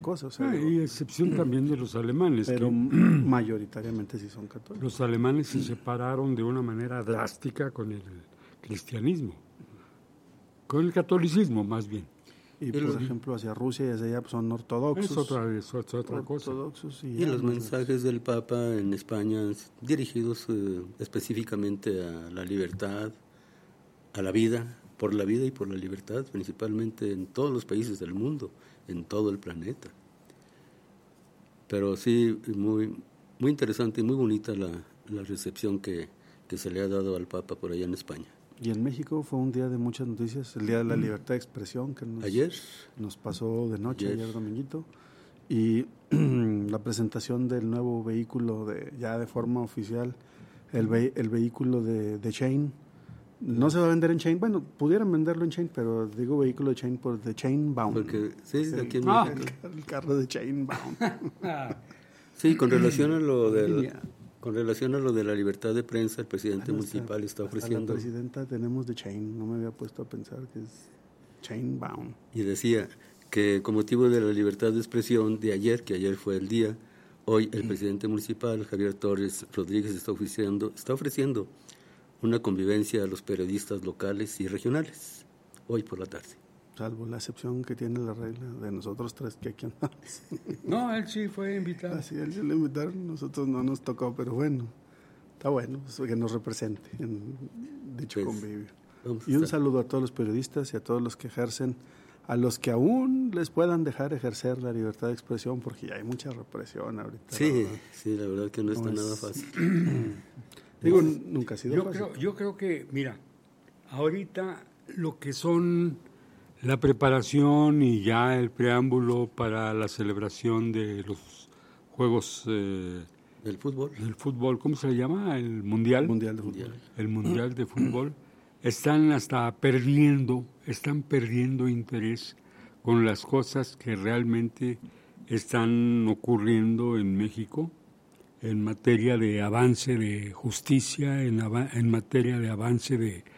cosa. O sea, y excepción también de los alemanes. Pero que mayoritariamente sí son católicos. los alemanes se separaron de una manera drástica con el cristianismo, con el catolicismo más bien. Y por ejemplo hacia Rusia y hacia allá pues, son ortodoxos. Es otra cosa. Ortodoxos Y los mensajes del Papa en España dirigidos específicamente a la libertad, a la vida, por la vida y por la libertad, principalmente en todos los países del mundo, en todo el planeta. Pero sí, muy, muy interesante y muy bonita la recepción que se le ha dado al Papa por allá en España. Y en México fue un día de muchas noticias, el Día de la Libertad de Expresión, que nos pasó de noche, ayer dominguito, y la presentación del nuevo vehículo ya de forma oficial, el vehículo de Chain. No se va a vender en Chain, bueno, pudieran venderlo en Chain, pero digo vehículo de Chain por The Chain Bound. Porque, sí, aquí en México. El carro de Chain Bound. Sí, con relación a lo del... Con relación a lo de la libertad de prensa, el presidente municipal está ofreciendo... La presidenta tenemos de Chain, no me había puesto a pensar que es Chain Bound. Y decía que con motivo de la libertad de expresión de ayer, que ayer fue el día, hoy el presidente municipal, Javier Torres Rodríguez, está ofreciendo una convivencia a los periodistas locales y regionales, hoy por la tarde. Salvo la excepción que tiene la regla de nosotros tres que aquí andamos. No, él sí fue invitado. Así, él sí lo invitaron, nosotros no nos tocó, pero bueno, está bueno que nos represente en dicho convivio. Y un saludo a todos los periodistas y a todos los que ejercen, a los que aún les puedan dejar ejercer la libertad de expresión, porque ya hay mucha represión ahorita. Sí, la verdad que no está nada fácil. Digo, nunca ha sido fácil. Yo creo que, mira, ahorita lo que son la preparación y ya el preámbulo para la celebración de los Juegos del fútbol, ¿cómo se le llama? El Mundial. Mundial de Fútbol. El Mundial de Fútbol. Están perdiendo interés con las cosas que realmente están ocurriendo en México en materia de avance de justicia, en materia de avance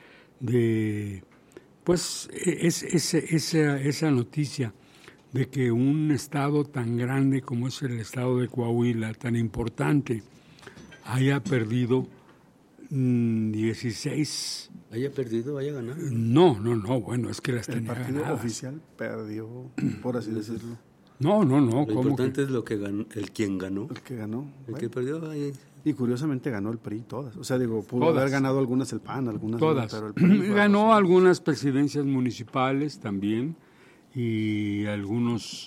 de pues esa noticia de que un estado tan grande como es el estado de Coahuila, tan importante, haya perdido 16... ¿Haya perdido? ¿Haya ganado? No, bueno, es que las tenía ganadas. El partido oficial perdió, por así decirlo. No. Lo importante es lo que ganó, quien ganó. El que ganó. El que perdió. Ahí. Y curiosamente ganó el PRI todas. O sea, pudo haber ganado algunas el PAN, algunas todas. No, pero el PRI ganó algunas presidencias municipales también y algunos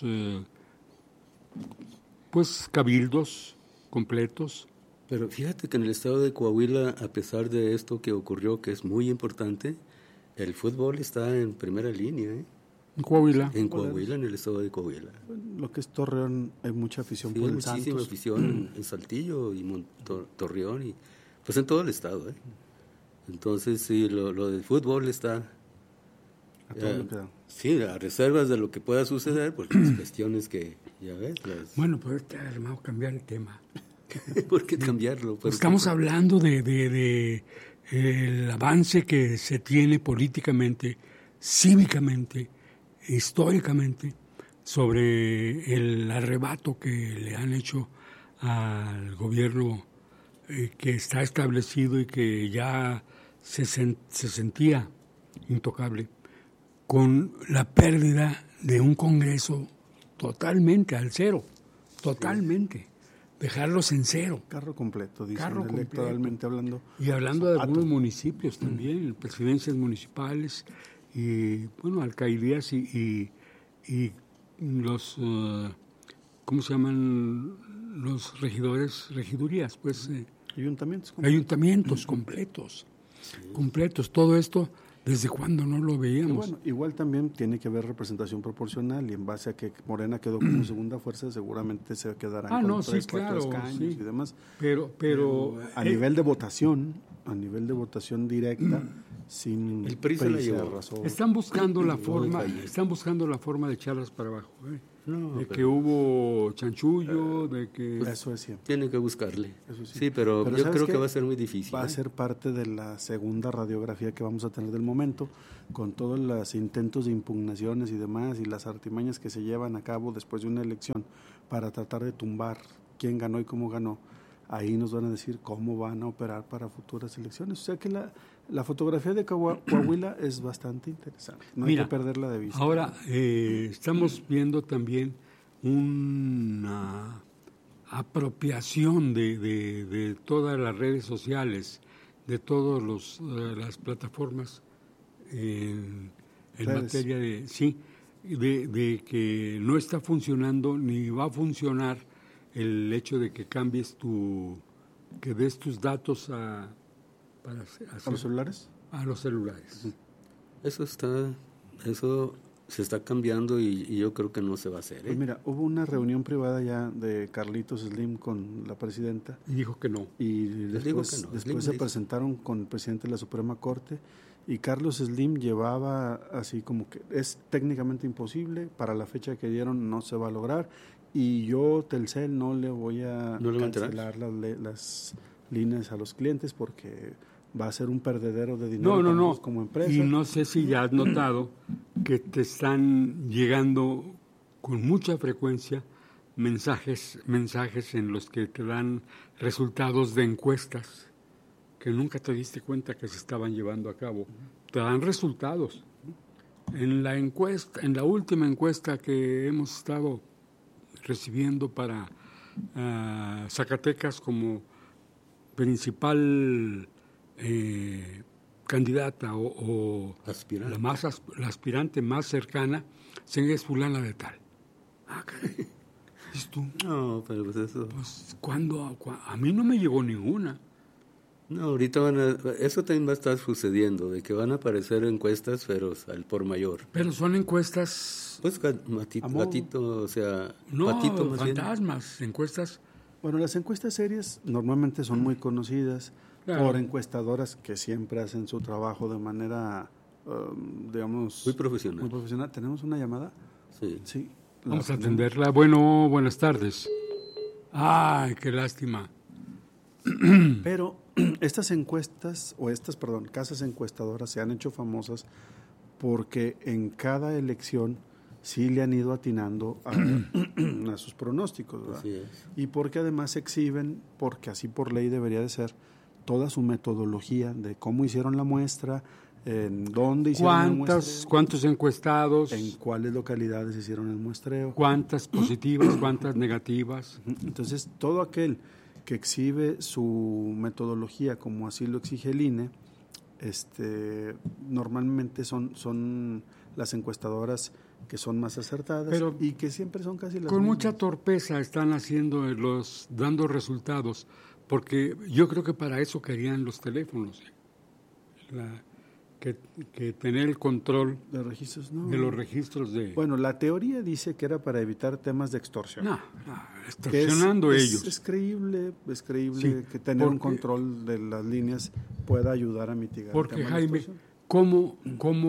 cabildos completos. Pero fíjate que en el estado de Coahuila, a pesar de esto que ocurrió, que es muy importante, el fútbol está en primera línea, ¿eh? En Coahuila. En Coahuila, en el estado de Coahuila. Lo que es Torreón, hay mucha afición por el Santos. Hay muchísima afición en Saltillo y Torreón, y pues en todo el estado, ¿eh? Entonces, sí, lo del fútbol está... A todo lo que da. Sí, a reservas de lo que pueda suceder, porque las cuestiones que, ya ves... Bueno, pues vamos a cambiar el tema. ¿Por qué cambiarlo? Estamos hablando de el avance que se tiene políticamente, cívicamente, históricamente, sobre el arrebato que le han hecho al gobierno que está establecido y que ya se sentía intocable, con la pérdida de un Congreso totalmente al cero, totalmente. Dejarlos en cero. Carro completo, dicen, electoralmente hablando. Y hablando de algunos municipios también, presidencias municipales, y bueno, alcaldías y los, ¿cómo se llaman? Los regidurías, pues. Ayuntamientos completos. Sí. Completos. Todo esto, ¿desde cuándo no lo veíamos? Bueno, igual también tiene que haber representación proporcional y en base a que Morena quedó como segunda fuerza, seguramente se quedarán con 3-4 escaños y demás. Pero a nivel de votación directa, sin el PRI se la llevó. Están buscando la forma de echarlas para abajo. de que hubo chanchullo, de que... Eso es siempre. Tiene que buscarle. Eso sí. Sí, pero yo creo que va a ser muy difícil. Va a ser parte de la segunda radiografía que vamos a tener del momento, con todos los intentos de impugnaciones y demás, y las artimañas que se llevan a cabo después de una elección para tratar de tumbar quién ganó y cómo ganó. Ahí nos van a decir cómo van a operar para futuras elecciones. O sea que la fotografía de Coahuila es bastante interesante. No hay que perderla de vista. Ahora, estamos viendo también una apropiación de todas las redes sociales, de todas las plataformas en materia de... Sí, de que no está funcionando ni va a funcionar el hecho de que cambies que des tus datos ¿A los celulares? A los celulares. Eso se está cambiando y yo creo que no se va a hacer. Pues mira, hubo una reunión privada ya de Carlitos Slim con la presidenta. Y dijo que no. Y después se presentaron con el presidente de la Suprema Corte y Carlos Slim llevaba así como que es técnicamente imposible, para la fecha que dieron no se va a lograr. Y yo, Telcel, no le voy a cancelar las líneas a los clientes porque va a ser un perdedero de dinero como empresa. Y no sé si ya has notado que te están llegando con mucha frecuencia mensajes en los que te dan resultados de encuestas que nunca te diste cuenta que se estaban llevando a cabo. Te dan resultados. En la última encuesta que hemos estado recibiendo para Zacatecas como principal candidata o la aspirante más cercana, es fulana de tal. Caray. ¿Es tú? No, pero pues eso... Pues, ¿cuándo? A mí no me llegó ninguna. No, ahorita eso también va a estar sucediendo, de que van a aparecer encuestas, pero al por mayor. Pero son encuestas... Pues gatito, o sea... No, patito más fantasmas, bien. Encuestas... Bueno, las encuestas serias normalmente son muy conocidas por encuestadoras que siempre hacen su trabajo de manera, digamos... Muy profesional. Muy profesional. ¿Tenemos una llamada? Sí. Vamos a atenderla. Bueno, buenas tardes. Ay, qué lástima. Pero estas encuestas, casas encuestadoras se han hecho famosas porque en cada elección sí le han ido atinando a sus pronósticos, ¿verdad? Así es. Y porque además exhiben, porque así por ley debería de ser, toda su metodología de cómo hicieron la muestra, en dónde hicieron el muestreo, cuántos encuestados, en cuáles localidades hicieron el muestreo, cuántas positivas, cuántas negativas. Entonces, todo aquel que exhibe su metodología como así lo exige el INE, normalmente son las encuestadoras que son más acertadas, pero y que siempre son casi las con mismas. Mucha torpeza están dando resultados, porque yo creo que para eso querían los teléfonos, que tener el control de registros, no. De los registros de... Bueno, la teoría dice que era para evitar temas de extorsión. No, extorsionando ellos. Es creíble sí, que tener un control de las líneas pueda ayudar a mitigar. Porque, Jaime, ¿cómo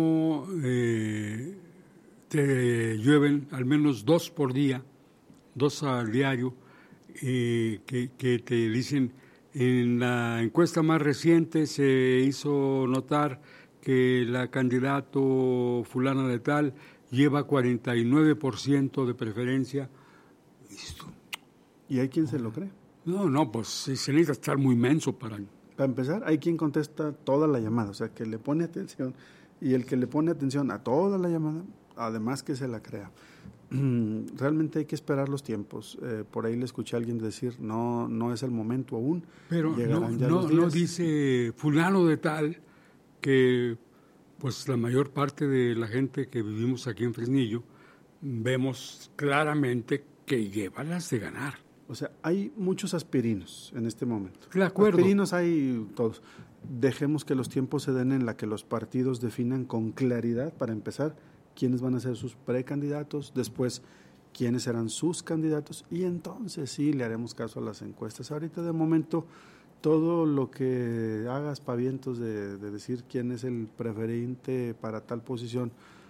te llueven al menos 2 por día, 2 al diario, que te dicen, en la encuesta más reciente se hizo notar que la candidato fulana de tal lleva 49% de preferencia? ¿Y hay quien se lo cree? No, pues se necesita estar muy menso para empezar, hay quien contesta toda la llamada, o sea, que le pone atención, y el que le pone atención a toda la llamada, además que se la crea. Realmente hay que esperar los tiempos. Por ahí le escuché a alguien decir, no es el momento aún. Pero no dice fulano de tal que pues la mayor parte de la gente que vivimos aquí en Fresnillo vemos claramente que lleva las de ganar. O sea, hay muchos aspirinos en este momento. De acuerdo. Aspirinos hay todos. Dejemos que los tiempos se den en la que los partidos definan con claridad, para empezar, quiénes van a ser sus precandidatos, después quiénes serán sus candidatos, y entonces sí le haremos caso a las encuestas. Ahorita de momento todo lo que hagas pavientos de decir quién es el preferente para tal posición,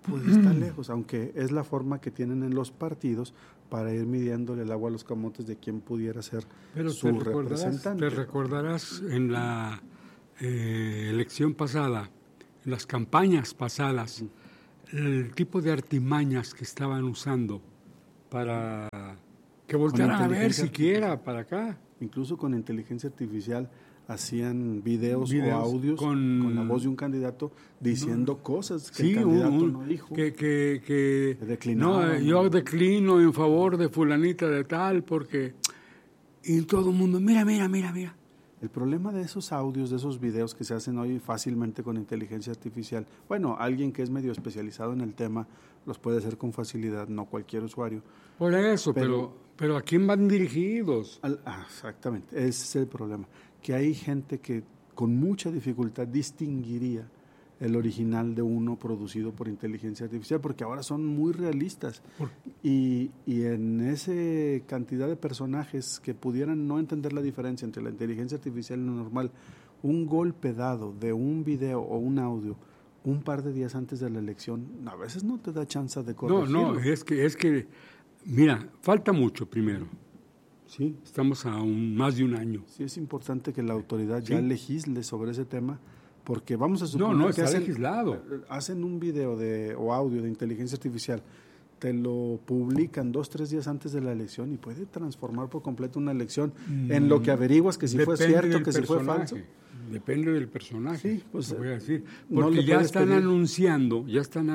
pues está lejos, aunque es la forma que tienen en los partidos para ir midiéndole el agua a los camotes de quién pudiera ser su representante. Te recordarás en la elección pasada, en las campañas pasadas, el tipo de artimañas que estaban usando para que voltearan a ver siquiera para acá. Incluso con inteligencia artificial hacían videos o audios con la voz de un candidato diciendo cosas que el candidato no dijo. Que declinaba. No, yo declino en favor de fulanita de tal porque... Y todo el mundo, mira. El problema de esos audios, de esos videos que se hacen hoy fácilmente con inteligencia artificial, bueno, alguien que es medio especializado en el tema los puede hacer con facilidad, no cualquier usuario. Por eso, pero ¿a quién van dirigidos? Exactamente, ese es el problema. Que hay gente que con mucha dificultad distinguiría el original de uno producido por inteligencia artificial, porque ahora son muy realistas. Y en esa cantidad de personajes que pudieran no entender la diferencia entre la inteligencia artificial y lo normal, un golpe dado de un video o un audio un par de días antes de la elección, a veces no te da chance de corregirlo. No, es que, mira, falta mucho primero. Sí. Estamos a más de un año. Sí, es importante que la autoridad ya legisle sobre ese tema, porque vamos a suponer que está legislado. Hacen un video o audio de inteligencia artificial, te lo publican 2-3 días antes de la elección y puede transformar por completo una elección en lo que averiguas que si fue cierto, que si fue falso. Depende del personaje, sí, pues, te voy a decir. Porque ya están anunciando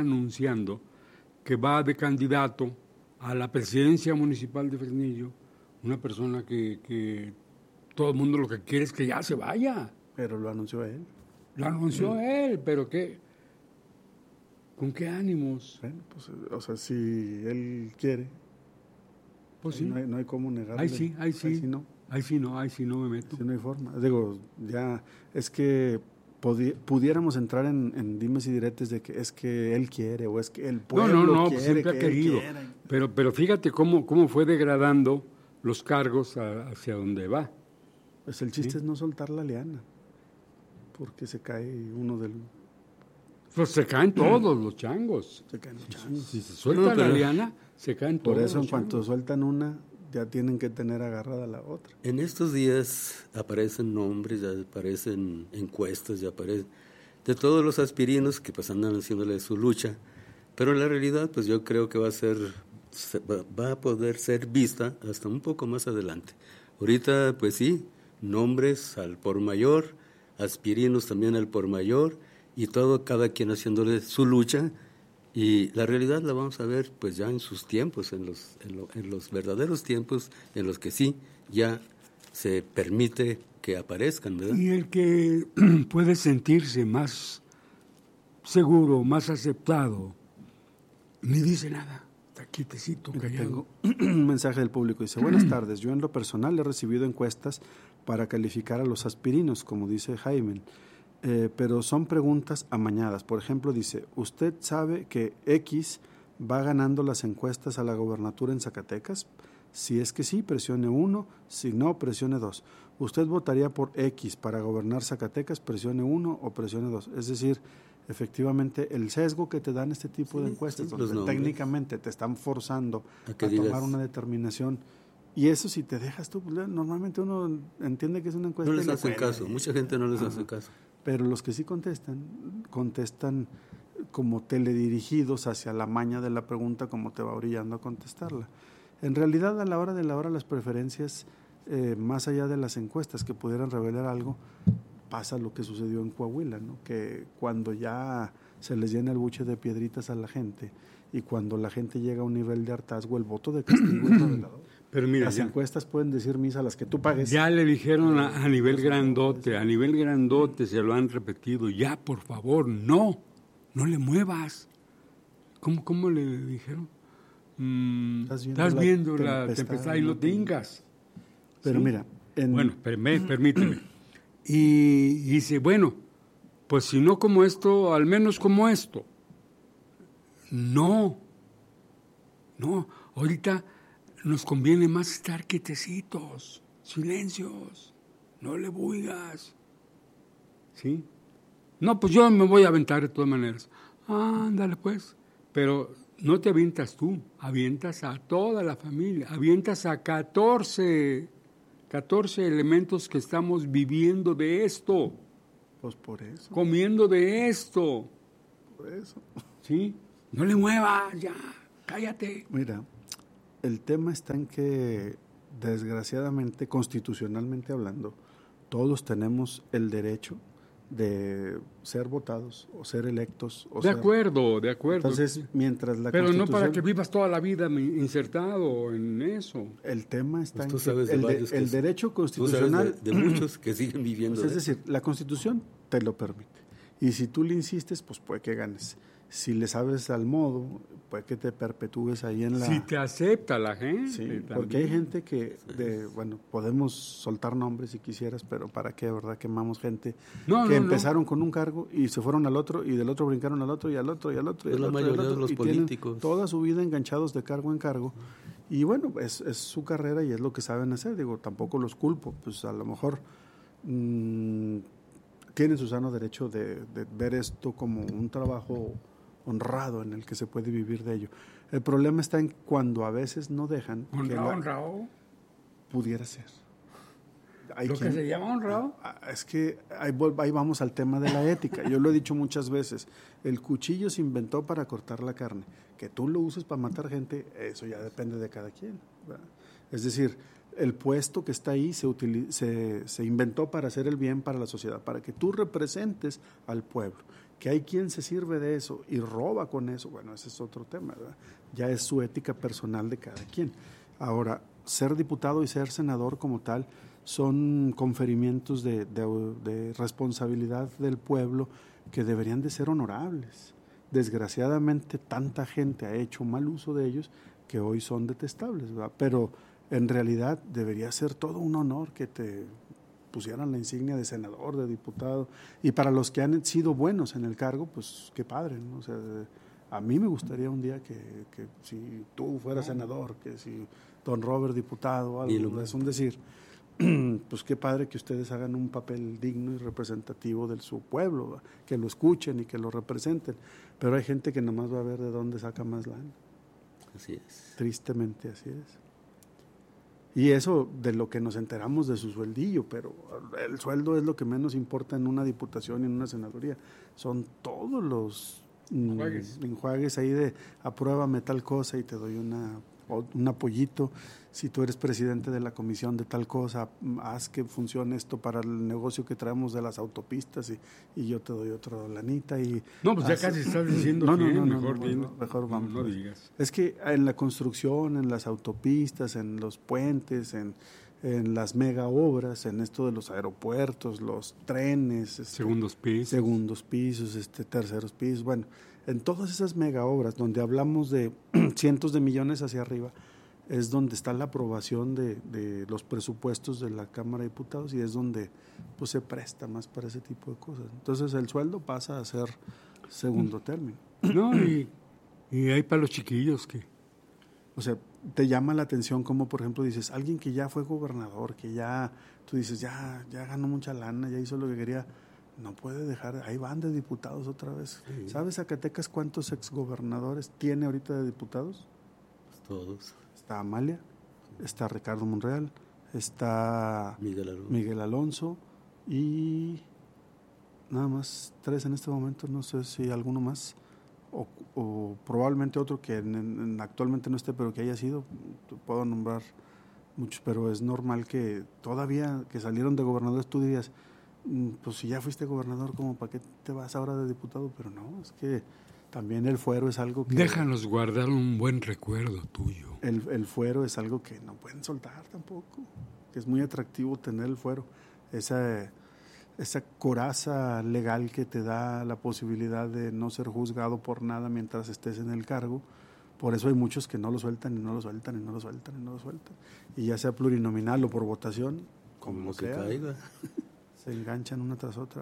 que va de candidato a la presidencia municipal de Fresnillo una persona que todo el mundo lo que quiere es que ya se vaya. Pero lo anunció él. Lo anunció él, pero ¿qué? ¿Con qué ánimos? Bueno, pues, o sea, si él quiere, pues sí. No hay cómo negarle. Ahí sí no. Ahí sí no me meto. Sí, no hay forma. Digo, ya es que pudiéramos entrar en dimes y diretes de que es que él quiere o es que el pueblo quiere, pues siempre ha querido. Pero fíjate cómo fue degradando los cargos hacia donde va. Pues el chiste es no soltar la liana, porque se cae uno del... Pues se caen todos los changos. Se caen los changos. Si se suelta la liana, se caen todos. Por eso, en cuanto sueltan una, ya tienen que tener agarrada la otra. En estos días aparecen nombres, ya aparecen encuestas, ya aparecen de todos los aspirinos que pues andan haciéndole su lucha, pero en la realidad pues yo creo que va a poder ser vista hasta un poco más adelante. Ahorita pues sí, nombres al por mayor, aspirinos también al por mayor, y todo, cada quien haciéndole su lucha, y la realidad la vamos a ver pues ya en sus tiempos, en los verdaderos tiempos en los que sí, ya se permite que aparezcan, ¿verdad? Y el que puede sentirse más seguro, más aceptado, ni dice nada, está quietecito, callado. Tengo un mensaje del público, dice, buenas tardes, yo en lo personal he recibido encuestas para calificar a los aspirinos, como dice Jaime, pero son preguntas amañadas. Por ejemplo, dice, ¿usted sabe que X va ganando las encuestas a la gobernatura en Zacatecas? Si es que sí, presione 1, si no, presione 2. ¿Usted votaría por X para gobernar Zacatecas? Presione 1 o presione 2. Es decir, efectivamente, el sesgo que te dan este tipo de encuestas, donde técnicamente te están forzando a tomar una determinación. Y eso si te dejas tú, normalmente uno entiende que es una encuesta. No les hacen caso, mucha gente no les hace caso. Pero los que sí contestan como teledirigidos hacia la maña de la pregunta, como te va orillando a contestarla. En realidad, a la hora de la hora, las preferencias, más allá de las encuestas que pudieran revelar algo, pasa lo que sucedió en Coahuila, ¿no? Que cuando ya se les llena el buche de piedritas a la gente y cuando la gente llega a un nivel de hartazgo, el voto de castigo es revelador. Pero mira, las encuestas pueden decir misa las que tú pagues. Ya le dijeron a nivel grandote, se lo han repetido, ya por favor, no le muevas. ¿Cómo le dijeron? Estás viendo la tempestad y no tengas. Pero ¿sí? Mira... Bueno, permíteme. Y dice, bueno, pues si no como esto, al menos como esto. No, ahorita nos conviene más estar quietecitos, silencios, no le buigas. ¿Sí? No, pues yo me voy a aventar de todas maneras. Ándale pues, pero no te avientas tú, avientas a toda la familia, avientas a 14 elementos que estamos viviendo de esto. Pues por eso. Comiendo de esto. Por eso. ¿Sí? No le muevas, ya, cállate. Mira, el tema está en que, desgraciadamente, constitucionalmente hablando, todos tenemos el derecho de ser votados o ser electos. De acuerdo. Entonces, mientras la Pero no para que vivas toda la vida insertado en eso. El tema está pues en que el derecho constitucional... de muchos que siguen viviendo. Pues es decir, la Constitución te lo permite. Y si tú le insistes, pues puede que ganes. Si le sabes al modo, puede que te perpetúes ahí en la... Si te acepta la gente. Sí, porque hay gente que, bueno, podemos soltar nombres si quisieras, pero ¿para qué, verdad? Quemamos gente empezaron con un cargo y se fueron al otro, y del otro brincaron al otro, y al otro, y al otro, y al otro. La mayoría de los políticos. Toda su vida enganchados de cargo en cargo. Y bueno, es su carrera y es lo que saben hacer. Digo, tampoco los culpo. Pues a lo mejor tienen su sano derecho de ver esto como un trabajo honrado en el que se puede vivir de ello. El problema está en cuando a veces no dejan honrado pudiera ser. Que se llama honrado. Es que ahí vamos al tema de la ética. Yo lo he dicho muchas veces. El cuchillo se inventó para cortar la carne. Que tú lo uses para matar gente, eso ya depende de cada quien, ¿verdad? Es decir, el puesto que está ahí se inventó para hacer el bien para la sociedad, para que tú representes al pueblo. Que hay quien se sirve de eso y roba con eso, bueno, ese es otro tema, ¿verdad? Ya es su ética personal de cada quien. Ahora, ser diputado y ser senador como tal son conferimientos de responsabilidad del pueblo que deberían de ser honorables. Desgraciadamente, tanta gente ha hecho mal uso de ellos que hoy son detestables, ¿verdad? Pero en realidad debería ser todo un honor que te pusieran la insignia de senador, de diputado, y para los que han sido buenos en el cargo, pues qué padre, ¿no? O sea, a mí me gustaría un día que si tú fueras senador, que si don Robert diputado, algo, es un decir, pues qué padre que ustedes hagan un papel digno y representativo de su pueblo, ¿verdad? Que lo escuchen y que lo representen, pero hay gente que nomás va a ver de dónde saca más lana. Así es. Tristemente así es. Y eso de lo que nos enteramos de su sueldillo, pero el sueldo es lo que menos importa en una diputación y en una senaduría. Son todos los enjuagues ahí de apruébame tal cosa y te doy un apoyito. Si tú eres presidente de la comisión de tal cosa, haz que funcione esto para el negocio que traemos de las autopistas y yo te doy otra lanita. No, pues ya casi estás diciendo mejor vamos. No digas. Es que en la construcción, en las autopistas, en los puentes, en las mega obras, en esto de los aeropuertos, los trenes, segundos pisos, terceros pisos, bueno, en todas esas mega obras donde hablamos de cientos de millones hacia arriba, es donde está la aprobación de los presupuestos de la Cámara de Diputados y es donde pues se presta más para ese tipo de cosas. Entonces el sueldo pasa a ser segundo término. No, y hay para los chiquillos que... O sea, te llama la atención como, por ejemplo, dices, alguien que ya fue gobernador, que ya, tú dices, ya ganó mucha lana, ya hizo lo que quería, no puede dejar, ahí van de diputados otra vez. Sí. ¿Sabes Zacatecas cuántos exgobernadores tiene ahorita de diputados? Pues todos. Está Amalia, está Ricardo Monreal, está Miguel Alonso y nada más 3 en este momento, no sé si alguno más. O probablemente otro que actualmente no esté, pero que haya sido, puedo nombrar muchos, pero es normal que todavía que salieron de gobernadores tú dirías, pues si ya fuiste gobernador, ¿cómo para qué te vas ahora de diputado? Pero no, es que también el fuero es algo que... Déjanos guardar un buen recuerdo tuyo. El fuero es algo que no pueden soltar tampoco, que es muy atractivo tener el fuero, esa coraza legal que te da la posibilidad de no ser juzgado por nada mientras estés en el cargo. Por eso hay muchos que no lo sueltan y no lo sueltan y no lo sueltan y no lo sueltan. Y ya sea plurinominal o por votación, como sea, que caiga, se enganchan una tras otra.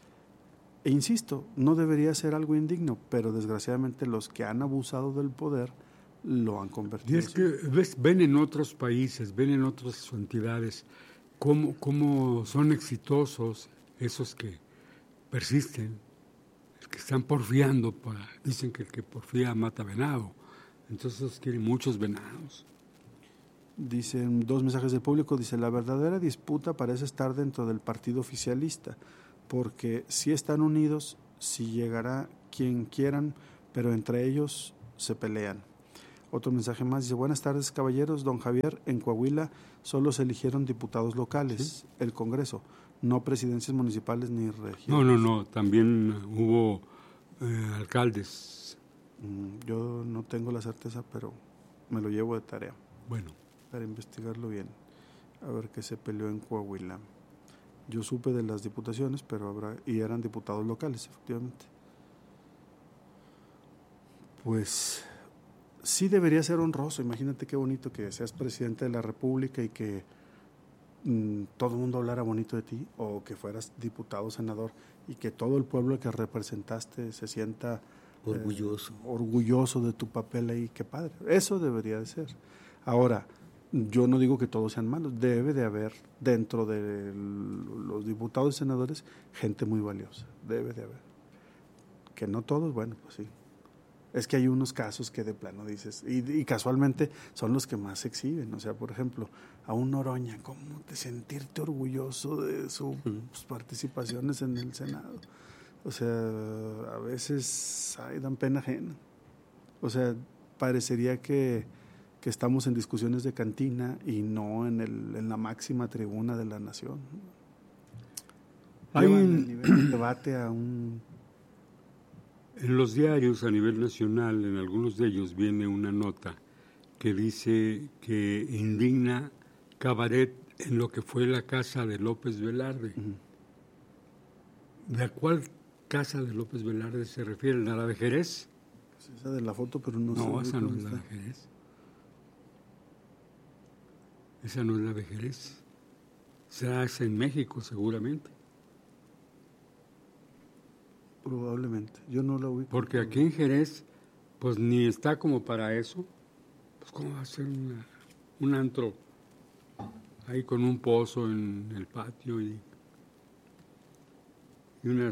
E insisto, no debería ser algo indigno, pero desgraciadamente los que han abusado del poder lo han convertido. Y es que ven en otros países, ven en otras entidades cómo son exitosos esos que persisten el que están porfiando, dicen que el que porfía mata venado, entonces quieren muchos venados. Dicen 2 mensajes del público, dice, la verdadera disputa parece estar dentro del partido oficialista, porque si están unidos, si llegará quien quieran, pero entre ellos se pelean. Otro mensaje más, dice, buenas tardes caballeros, don Javier, en Coahuila solo se eligieron diputados locales, ¿sí? El Congreso, no presidencias municipales ni regiones. No, también hubo alcaldes. Yo no tengo la certeza, pero me lo llevo de tarea. Bueno. Para investigarlo bien, a ver qué se peleó en Coahuila. Yo supe de las diputaciones, pero y eran diputados locales, efectivamente. Pues sí debería ser honroso. Imagínate qué bonito que seas presidente de la República y que todo el mundo hablara bonito de ti, o que fueras diputado, senador, y que todo el pueblo que representaste se sienta orgulloso de tu papel ahí. Qué padre. Eso debería de ser. Ahora, yo no digo que todos sean malos, debe de haber dentro de los diputados y senadores gente muy valiosa, debe de haber. Que no todos, bueno, pues sí. Es que hay unos casos que de plano dices, y casualmente son los que más se exhiben. O sea, por ejemplo, a un Noroña, ¿cómo te sentirte orgulloso de sus participaciones en el Senado? O sea, a veces dan pena ajena. O sea, parecería que estamos en discusiones de cantina y no en la máxima tribuna de la nación. Hay el nivel de debate a un... En los diarios a nivel nacional, en algunos de ellos viene una nota que dice que indigna Cabaret en lo que fue la casa de López Velarde. ¿De cuál casa de López Velarde se refiere? ¿A la de Jerez? Pues esa de la foto, pero no sé. No, esa no es la de Jerez. Esa no es la de Jerez. Será esa en México, seguramente. Probablemente. Yo no la ubico. Porque aquí en Jerez, pues ni está como para eso. Pues cómo va a ser un antro ahí con un pozo en el patio y una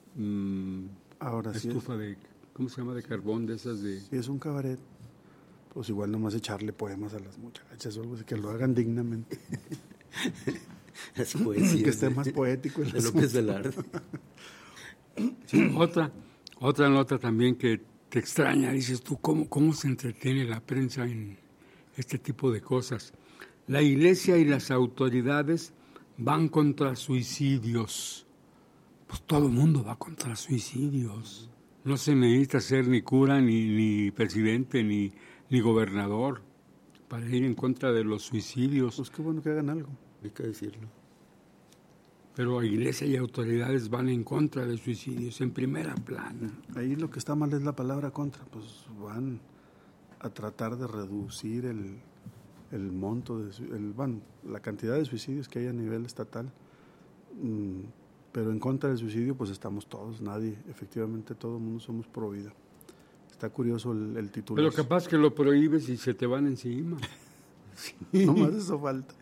estufa de, ¿cómo se llama? De carbón, de esas de... Si es un cabaret, pues igual nomás echarle poemas a las muchachas o algo así, que lo hagan dignamente. Es poesía, que esté más poético. De López Velarde. Sí, otra nota también que te extraña, dices tú, ¿cómo se entretiene la prensa en este tipo de cosas? La Iglesia y las autoridades van contra suicidios. Pues todo el mundo va contra suicidios. No se necesita ser ni cura, ni presidente, ni gobernador para ir en contra de los suicidios. Pues qué bueno que hagan algo. Hay que decirlo. Pero Iglesia y autoridades van en contra de suicidios, en primera plana. Ahí lo que está mal es la palabra contra, pues van a tratar de reducir el monto, la cantidad de suicidios que hay a nivel estatal, pero en contra del suicidio pues estamos todos, nadie, efectivamente todo el mundo somos pro vida. Está curioso el título. Pero capaz que lo prohíbes y se te van encima. Sí. Nomás eso falta.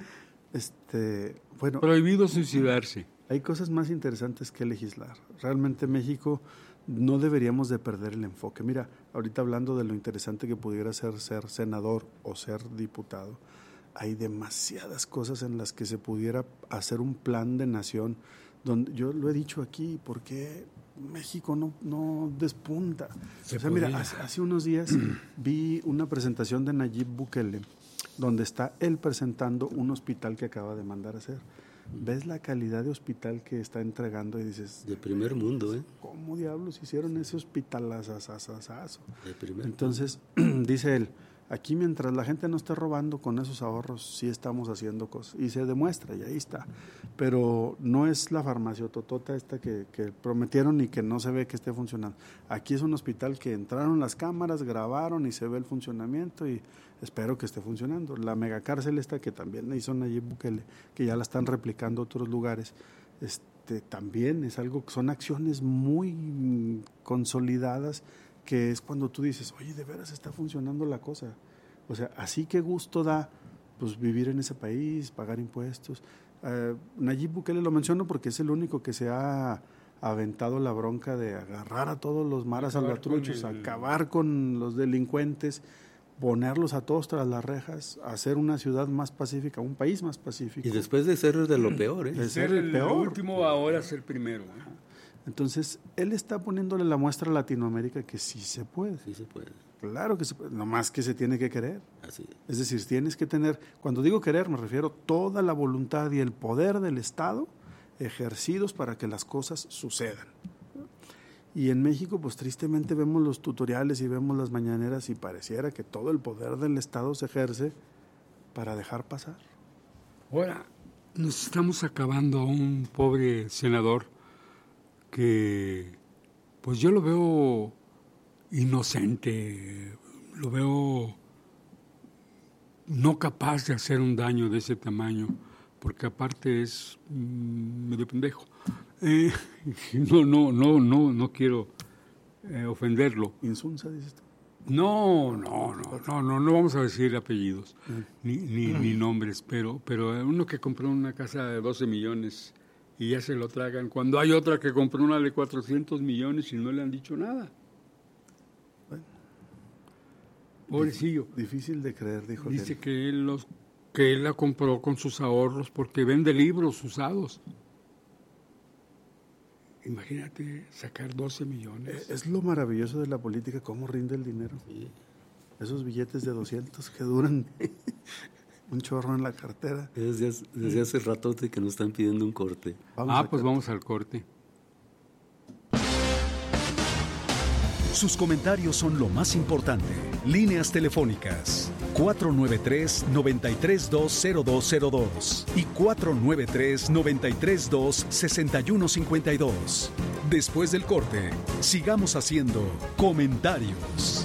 Bueno, prohibido suicidarse. Hay cosas más interesantes que legislar. Realmente México no deberíamos de perder el enfoque. Mira, ahorita hablando de lo interesante que pudiera ser senador o ser diputado, hay demasiadas cosas en las que se pudiera hacer un plan de nación. Donde yo lo he dicho aquí, ¿por qué México no despunta? O sea, mira, hace unos días vi una presentación de Nayib Bukele, donde está él presentando un hospital que acaba de mandar a hacer. Ves la calidad de hospital que está entregando y dices... De primer mundo, ¿eh? ¿Cómo diablos hicieron ese hospital? De primer Entonces, dice él, aquí mientras la gente no esté robando con esos ahorros, sí estamos haciendo cosas. Y se demuestra, y ahí está. Pero no es la farmaciototota esta que prometieron y que no se ve que esté funcionando. Aquí es un hospital que entraron las cámaras, grabaron y se ve el funcionamiento y espero que esté funcionando. La megacárcel esta que también hizo Nayib Bukele, que ya la están replicando otros lugares, también es algo, son acciones muy consolidadas, que es cuando tú dices, oye, de veras está funcionando la cosa. O sea, así que gusto da pues vivir en ese país, pagar impuestos. Nayib Bukele lo menciono porque es el único que se ha aventado la bronca de agarrar a todos los maras salvatruchos, acabar con los delincuentes, ponerlos a todos tras las rejas, hacer una ciudad más pacífica, un país más pacífico. Y después de ser de lo peor, de ser el peor. Último, ahora ser primero. Entonces, él está poniéndole la muestra a Latinoamérica que sí se puede. Sí se puede. Claro que se puede, nomás que se tiene que querer. Así es. Es decir, tienes que tener, cuando digo querer, me refiero toda la voluntad y el poder del Estado ejercidos para que las cosas sucedan. Y en México, pues tristemente vemos los tutoriales y vemos las mañaneras y pareciera que todo el poder del Estado se ejerce para dejar pasar. Ahora, nos estamos acabando a un pobre senador que, pues yo lo veo inocente, lo veo no capaz de hacer un daño de ese tamaño, porque aparte es medio pendejo. No quiero ofenderlo. ¿Insunza, dices tú? No vamos a decir apellidos ni nombres, pero uno que compró una casa de 12 millones y ya se lo tragan, cuando hay otra que compró una de 400 millones y no le han dicho nada. Bueno, pobrecillo. Difícil de creer, dijo. Dice que él la compró con sus ahorros porque vende libros usados. Imagínate sacar 12 millones. Es lo maravilloso de la política, cómo rinde el dinero. Sí. Esos billetes de 200 que duran un chorro en la cartera. Desde hace ratote que nos están pidiendo un corte. Vamos al corte. Sus comentarios son lo más importante. Líneas telefónicas 493-9320202 y 493-932-6152. Después del corte, sigamos haciendo comentarios.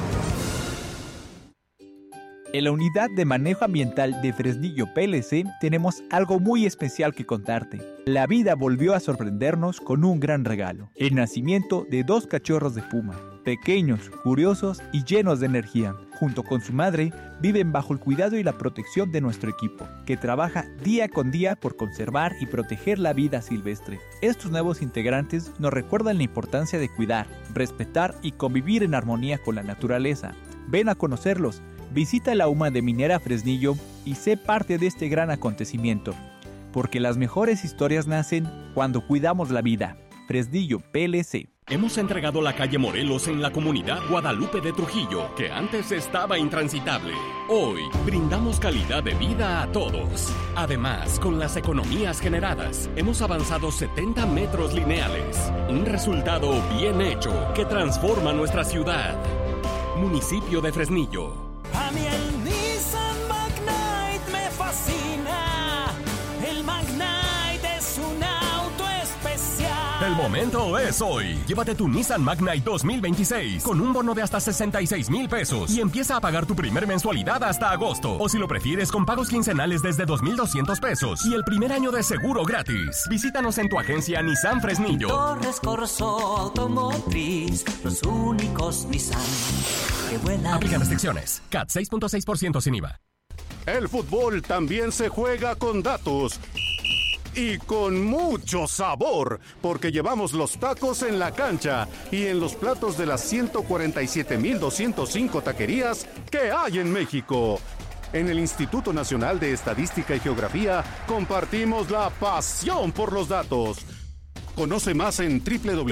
En la Unidad de Manejo Ambiental de Fresnillo PLC tenemos algo muy especial que contarte. La vida volvió a sorprendernos con un gran regalo: el nacimiento de 2 cachorros de puma, pequeños, curiosos y llenos de energía. Junto con su madre, viven bajo el cuidado y la protección de nuestro equipo, que trabaja día con día por conservar y proteger la vida silvestre. Estos nuevos integrantes nos recuerdan la importancia de cuidar, respetar y convivir en armonía con la naturaleza. Ven a conocerlos. Visita la UMA de Minera Fresnillo y sé parte de este gran acontecimiento, porque las mejores historias nacen cuando cuidamos la vida. Fresnillo PLC. Hemos entregado la calle Morelos en la comunidad Guadalupe de Trujillo, que antes estaba intransitable. Hoy brindamos calidad de vida a todos. Además, con las economías generadas, hemos avanzado 70 metros lineales. Un resultado bien hecho que transforma nuestra ciudad. Municipio de Fresnillo. A mí el Nissan Magnite me fascina. El Magnite es un auto especial. El momento es hoy. Llévate tu Nissan Magnite 2026 con un bono de hasta 66,000 pesos y empieza a pagar tu primer mensualidad hasta agosto. O si lo prefieres, con pagos quincenales desde 2,200 pesos y el primer año de seguro gratis. Visítanos en tu agencia Nissan Fresnillo. Torres Corso Automotriz, los únicos Nissan que vuelan. Aplican restricciones. CAT 6.6% sin IVA. El fútbol también se juega con datos. Y con mucho sabor, porque llevamos los tacos en la cancha y en los platos de las 147,205 taquerías que hay en México. En el Instituto Nacional de Estadística y Geografía compartimos la pasión por los datos. Conoce más en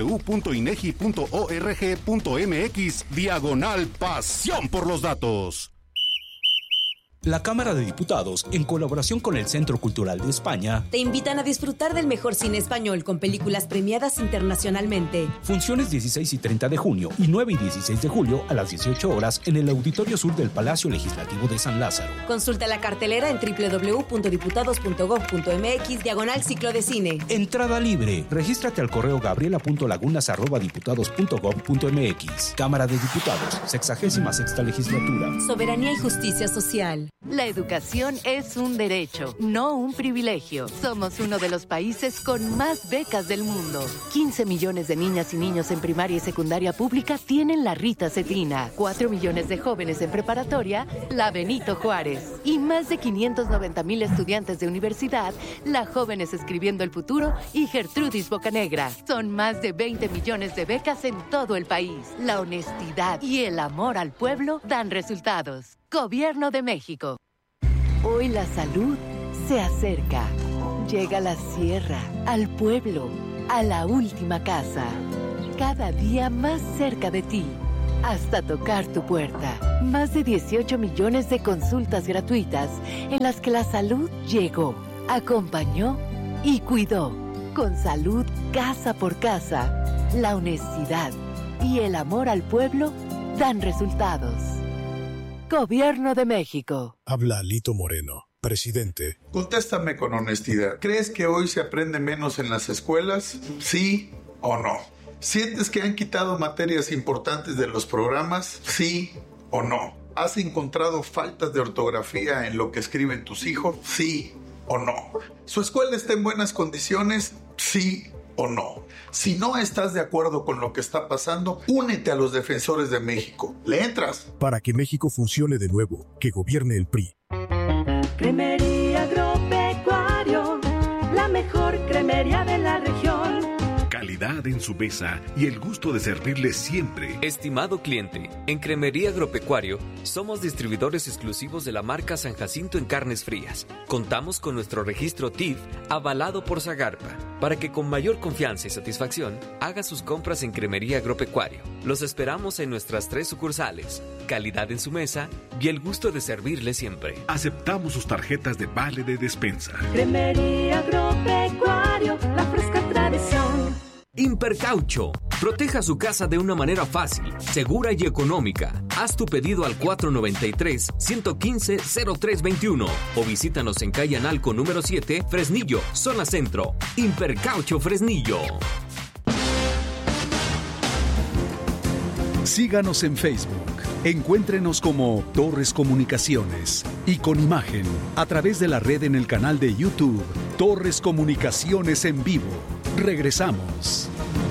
www.inegi.org.mx/pasión por los datos. La Cámara de Diputados, en colaboración con el Centro Cultural de España, te invitan a disfrutar del mejor cine español con películas premiadas internacionalmente. Funciones 16 y 30 de junio y 9 y 16 de julio a las 18 horas en el Auditorio Sur del Palacio Legislativo de San Lázaro. Consulta la cartelera en www.diputados.gov.mx/ciclo de cine. Entrada libre. Regístrate al correo gabriela.lagunas@diputados.gov.mx. Cámara de Diputados, 66ª Legislatura. Soberanía y justicia social. La educación es un derecho, no un privilegio. Somos uno de los países con más becas del mundo. 15 millones de niñas y niños en primaria y secundaria pública tienen la Rita Cetrina. 4 millones de jóvenes en preparatoria, la Benito Juárez. Y más de 590,000 estudiantes de universidad, la Jóvenes Escribiendo el Futuro y Gertrudis Bocanegra. Son más de 20 millones de becas en todo el país. La honestidad y el amor al pueblo dan resultados. Gobierno de México. Hoy la salud se acerca. Llega a la sierra, al pueblo, a la última casa. Cada día más cerca de ti, hasta tocar tu puerta. Más de 18 millones de consultas gratuitas en las que la salud llegó, acompañó y cuidó. Con salud casa por casa, la honestidad y el amor al pueblo dan resultados. Gobierno de México. Habla Alito Moreno, presidente. Contéstame con honestidad. ¿Crees que hoy se aprende menos en las escuelas? ¿Sí o no? ¿Sientes que han quitado materias importantes de los programas? ¿Sí o no? ¿Has encontrado faltas de ortografía en lo que escriben tus hijos? ¿Sí o no? ¿Su escuela está en buenas condiciones? ¿Sí o no? Si no estás de acuerdo con lo que está pasando, únete a los defensores de México. ¿Le entras? Para que México funcione de nuevo, que gobierne el PRI. Cremería Agropecuario, la mejor cremería de la región. Calidad en su mesa y el gusto de servirle siempre. Estimado cliente, en Cremería Agropecuario somos distribuidores exclusivos de la marca San Jacinto en carnes frías. Contamos con nuestro registro TIF avalado por Zagarpa para que con mayor confianza y satisfacción haga sus compras en Cremería Agropecuario. Los esperamos en nuestras 3 sucursales. Calidad en su mesa y el gusto de servirle siempre. Aceptamos sus tarjetas de vale de despensa. Cremería Agropecuario, la fresca tradición. Impercaucho. Proteja su casa de una manera fácil, segura y económica. Haz tu pedido al 493-115-0321 o visítanos en calle Analco número 7, Fresnillo, zona centro. Impercaucho Fresnillo. Síganos en Facebook. Encuéntrenos como Torres Comunicaciones y con imagen a través de la red en el canal de YouTube Torres Comunicaciones en Vivo. Regresamos.